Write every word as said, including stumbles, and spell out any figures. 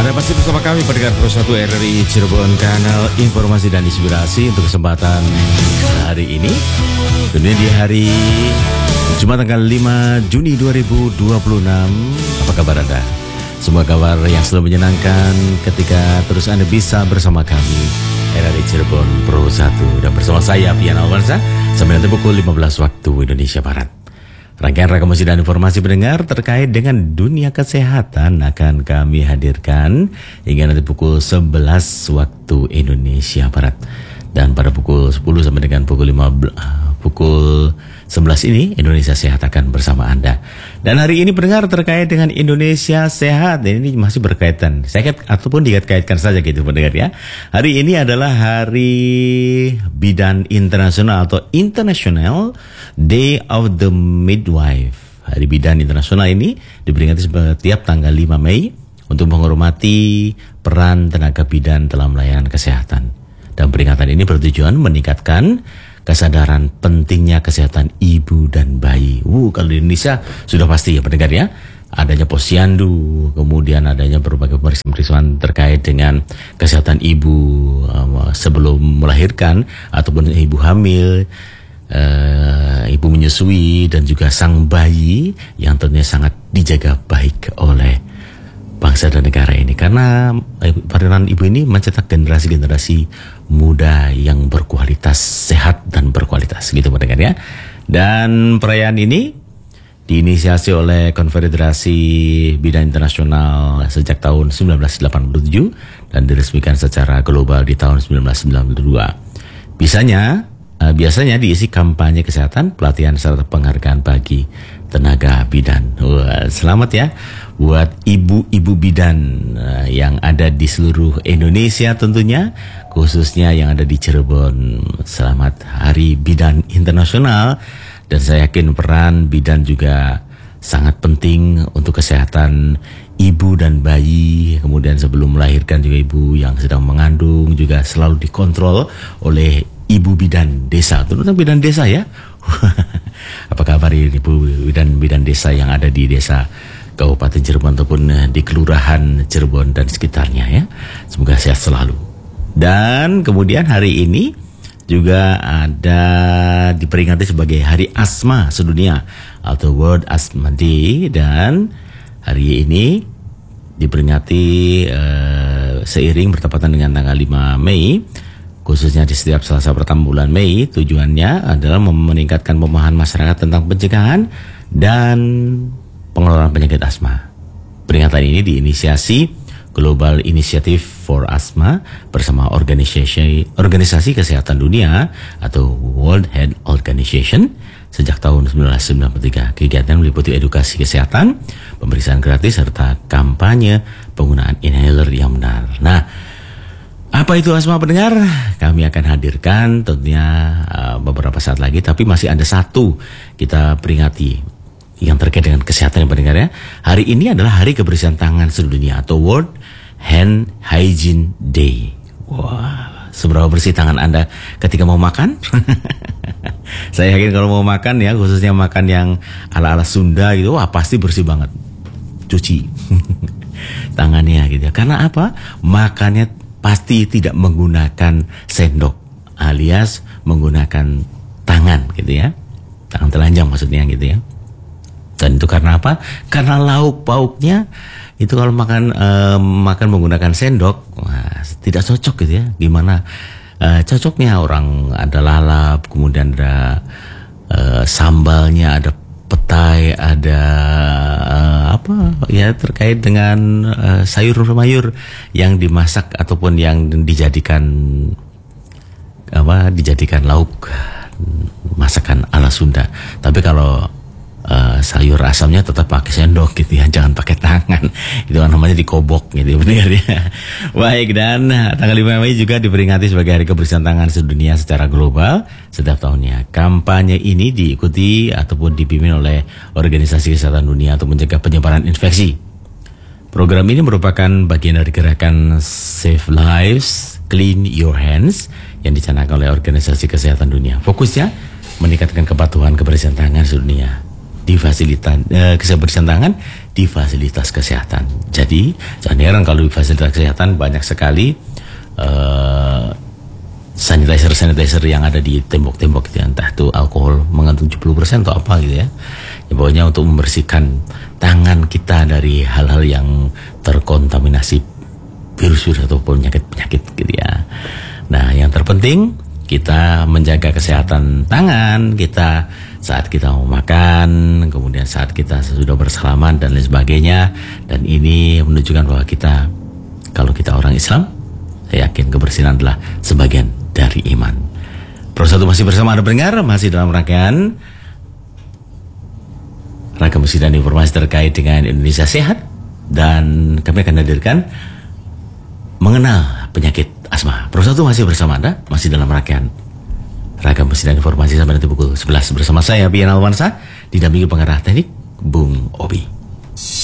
Anda masih bersama kami pendengar Pro satu R R I Cirebon, kanal informasi dan inspirasi untuk kesempatan hari ini. Tentunya di hari Jumat tanggal lima Juni dua ribu dua puluh enam. Apa kabar Anda? Semua kabar yang selalu menyenangkan ketika terus Anda bisa bersama kami R R I Cirebon Pro satu dan bersama saya Pian Alwansa sampai nanti pukul lima belas waktu Indonesia Barat. Rangkaian rekaman dan informasi pendengar terkait dengan dunia kesehatan akan kami hadirkan hingga nanti pukul sebelas waktu Indonesia Barat. Dan pada pukul sepuluh sampai dengan pukul lima belas, pukul sebelas ini Indonesia Sehat akan bersama Anda. Dan hari ini pendengar terkait dengan Indonesia Sehat, dan ini masih berkaitan sehat ataupun dikait-kaitkan saja gitu pendengar ya. Hari ini adalah Hari Bidan Internasional atau International Day of the Midwife. Hari Bidan Internasional ini diperingati setiap tanggal lima Mei untuk menghormati peran tenaga bidan dalam layanan kesehatan. Dan peringatan ini bertujuan meningkatkan kesadaran pentingnya kesehatan ibu dan bayi. Uh, kalau di Indonesia sudah pasti ya pendengar ya. Adanya posyandu, kemudian adanya berbagai pemeriksaan terkait dengan kesehatan ibu um, sebelum melahirkan ataupun ibu hamil, uh, ibu menyusui, dan juga sang bayi yang tentunya sangat dijaga baik oleh bangsa dan negara ini, karena peranan ibu ini mencetak generasi-generasi muda yang berkualitas, sehat dan berkualitas gitu pendengar ya. Dan perayaan ini diinisiasi oleh Konfederasi Bidan Internasional sejak tahun seribu sembilan ratus delapan puluh tujuh dan diresmikan secara global di tahun seribu sembilan ratus sembilan puluh dua. Bisanya uh, biasanya diisi kampanye kesehatan, pelatihan serta penghargaan bagi tenaga bidan. Wah, selamat ya buat ibu-ibu bidan uh, yang ada di seluruh Indonesia tentunya, khususnya yang ada di Cirebon. Selamat Hari Bidan Internasional, dan saya yakin peran bidan juga sangat penting untuk kesehatan ibu dan bayi. Kemudian sebelum melahirkan juga ibu yang sedang mengandung juga selalu dikontrol oleh ibu bidan desa, terutama bidan desa ya. Apa kabar ibu bidan-bidan desa yang ada di desa Kabupaten Cirebon ataupun di Kelurahan Cirebon dan sekitarnya ya. Semoga sehat selalu. Dan kemudian hari ini juga ada diperingati sebagai Hari Asma Sedunia atau World Asthma Day, dan hari ini diperingati uh, seiring bertepatan dengan tanggal lima Mei, khususnya di setiap Selasa pertama bulan Mei. Tujuannya adalah meningkatkan pemahaman masyarakat tentang pencegahan dan pengelolaan penyakit asma. Peringatan ini diinisiasi Global Initiative for Asthma bersama organisasi organisasi kesehatan dunia atau World Health Organization sejak tahun seribu sembilan ratus sembilan puluh tiga. Kegiatan meliputi edukasi kesehatan, pemeriksaan gratis, serta kampanye penggunaan inhaler yang benar. Nah, apa itu asma pendengar? Kami akan hadirkan tentunya uh, beberapa saat lagi, tapi masih ada satu kita peringati yang terkait dengan kesehatan yang pendengar ya. Hari ini adalah Hari Kebersihan Tangan Sedunia atau World Hand Hygiene Day. Wah, seberapa bersih tangan Anda ketika mau makan? Saya yakin kalau mau makan ya, khususnya makan yang ala-ala Sunda gitu, wah pasti bersih banget. Cuci tangannya gitu ya. Karena apa? Makannya pasti tidak menggunakan sendok, alias menggunakan tangan gitu ya. Tangan telanjang maksudnya gitu ya. Dan itu karena apa? Karena lauk pauknya itu kalau makan uh, makan menggunakan sendok, wah, tidak cocok gitu ya. Gimana uh, cocoknya orang ada lalap, kemudian ada uh, sambalnya, ada petai, ada uh, apa ya terkait dengan uh, sayur-mayur yang dimasak ataupun yang dijadikan apa dijadikan lauk masakan ala Sunda. Tapi kalau Uh, sayur asamnya tetap pakai sendok gitu ya, jangan pakai tangan. Itu namanya dikobok gitu benar ya. Baik, dan tanggal lima Mei juga diperingati sebagai Hari Kebersihan Tangan Sedunia secara global setiap tahunnya. Kampanye ini diikuti ataupun dipimpin oleh Organisasi Kesehatan Dunia untuk mencegah penyebaran infeksi. Program ini merupakan bagian dari gerakan Save Lives, Clean Your Hands yang dicanangkan oleh Organisasi Kesehatan Dunia. Fokusnya meningkatkan kepatuhan kebersihan tangan sedunia. di fasilitas eh, kebersihan tangan di fasilitas kesehatan. Jadi jangan heran kalau di fasilitas kesehatan banyak sekali eh, sanitizer-sanitizer yang ada di tembok-tembok gitu ya, entah itu alkohol mengandung tujuh puluh persen atau apa gitu ya. Ya pokoknya untuk membersihkan tangan kita dari hal-hal yang terkontaminasi virus-virus atau penyakit-penyakit gitu ya. Nah, yang terpenting kita menjaga kesehatan tangan kita saat kita mau makan, kemudian saat kita sudah bersalaman dan lain sebagainya. Dan ini menunjukkan bahwa kita, kalau kita orang Islam, saya yakin kebersihan adalah sebagian dari iman. Pro satu masih bersama Anda pendengar, masih dalam rangkaian ragam musik dan informasi terkait dengan Indonesia Sehat, dan kami akan hadirkan mengenal penyakit asma. Pro satu masih bersama Anda, masih dalam rangkaian ragam musik dan informasi sampai nanti pukul sebelas bersama saya Bian Alwansa, didampingi pengarah teknik Bung Obi.